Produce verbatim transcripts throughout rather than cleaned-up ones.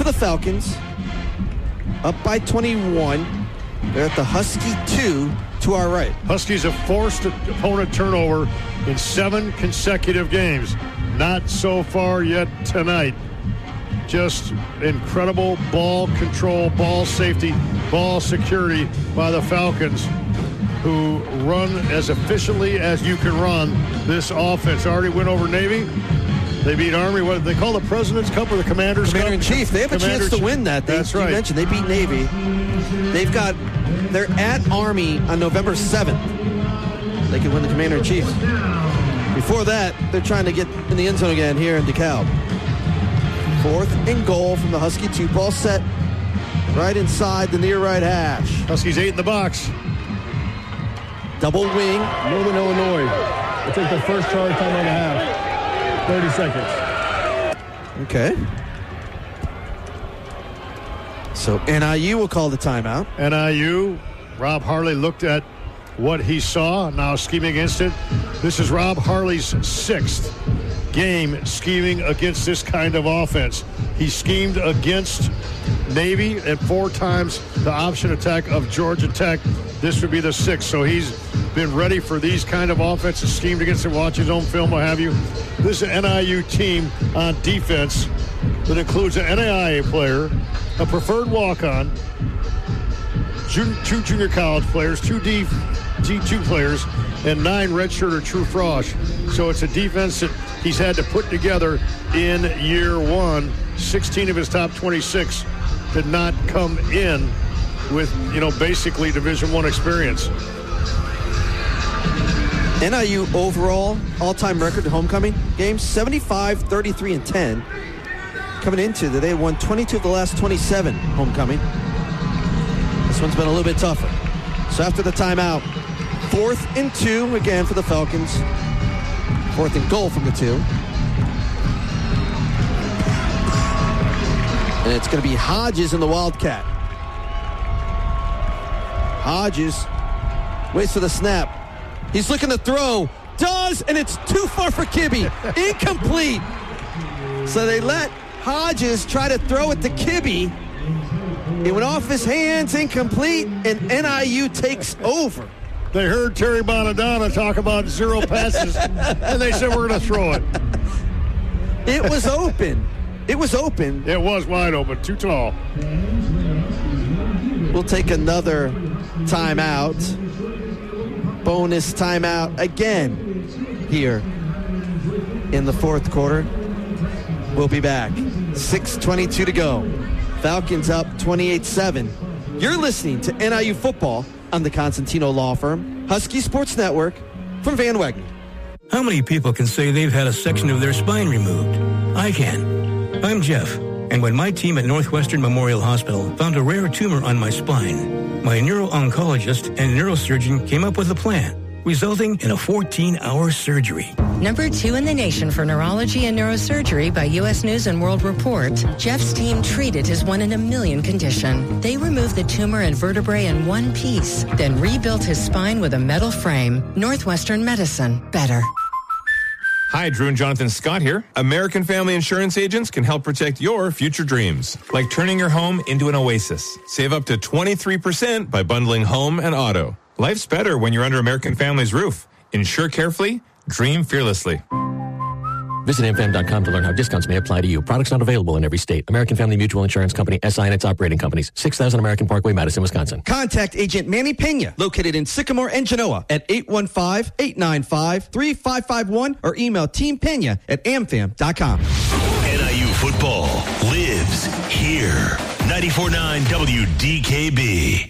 for the Falcons. Up by twenty-one. They're at the Husky two to our right. Huskies have forced opponent turnover in seven consecutive games. Not so far yet tonight. Just incredible ball control, ball safety, ball security by the Falcons, who run as efficiently as you can run this offense. Already went over Navy. They beat Army. What do they call the President's Cup or the Commander's Cup? Commander-in-Chief. They have a chance to win that. They, That's right. You mentioned they beat Navy. They've got, they're at Army on November seventh. They can win the Commander-in-Chief. Before that, they're trying to get in the end zone again here in DeKalb. Fourth and goal from the Husky two. Ball set right inside the near right hash. Huskies eight in the box. Double wing. Northern Illinois. They take the first charge, time and a half. thirty seconds. Okay. So N I U will call the timeout. N I U, Rob Harley looked at what he saw, now scheming against it. This is Rob Harley's sixth game scheming against this kind of offense. He schemed against Navy and four times the option attack of Georgia Tech. This would be the sixth. So he's been ready for these kind of offenses, schemed against it, watch his own film, what have you. This is an N I U team on defense that includes an N A I A player, a preferred walk-on, two junior college players, two D two players, and nine redshirt or true frosh. So it's a defense that he's had to put together in year one. sixteen of his top twenty-six did not come in with, you know, basically Division One experience. N I U overall all-time record in homecoming games, seventy-five, thirty-three, and ten. Coming into that, they won twenty-two of the last twenty-seven homecoming. This one's been a little bit tougher. So after the timeout, fourth and two again for the Falcons. Fourth and goal from the two. And it's going to be Hodges in the Wildcat. Hodges waits for the snap. He's looking to throw. Does, and it's too far for Kibbe. Incomplete. So they let Hodges try to throw it to Kibbe. It went off his hands, incomplete, and N I U takes over. They heard Terry Bonadonna talk about zero passes, and they said, we're going to throw it. It was open. It was open. It was wide open, too tall. We'll take another timeout. Bonus timeout again here in the fourth quarter. We'll be back. six twenty-two to go. Falcons up twenty-eight seven. You're listening to N I U Football on the Constantino Law Firm, Husky Sports Network, from Van Wagner. How many people can say they've had a section of their spine removed? I can. I'm Jeff, and when my team at Northwestern Memorial Hospital found a rare tumor on my spine, my neuro-oncologist and neurosurgeon came up with a plan, resulting in a fourteen-hour surgery. Number two in the nation for neurology and neurosurgery by U S News and World Report, Jeff's team treated his one-in-a-million condition. They removed the tumor and vertebrae in one piece, then rebuilt his spine with a metal frame. Northwestern Medicine. Better. Hi, Drew and Jonathan Scott here. American Family Insurance agents can help protect your future dreams, like turning your home into an oasis. Save up to twenty-three percent by bundling home and auto. Life's better when you're under American Family's roof. Insure carefully, dream fearlessly. Visit am fam dot com to learn how discounts may apply to you. Products not available in every state. American Family Mutual Insurance Company, S I and its operating companies. six thousand American Parkway, Madison, Wisconsin. Contact Agent Manny Pena, located in Sycamore and Genoa, at eight one five, eight nine five, three five five one or email Team Pena at am fam dot com. N I U football lives here. ninety-four point nine W D K B.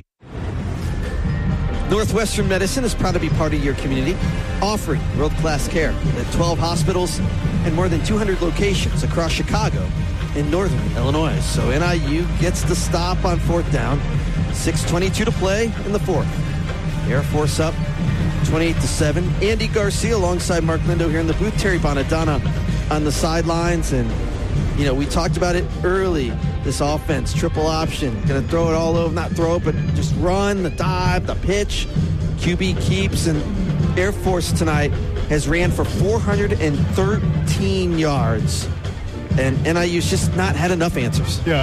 Northwestern Medicine is proud to be part of your community, offering world-class care at twelve hospitals and more than two hundred locations across Chicago and northern Illinois. So N I U gets the stop on fourth down. six twenty-two to play in the fourth. Air Force up twenty-eight to seven. Andy Garcia alongside Mark Lindo here in the booth. Terry Bonadonna on the sidelines. And, you know, we talked about it early. This offense, triple option, going to throw it all over, not throw it, but just run, the dive, the pitch. Q B keeps, and Air Force tonight has ran for four hundred thirteen yards. And N I U's just not had enough answers. Yeah.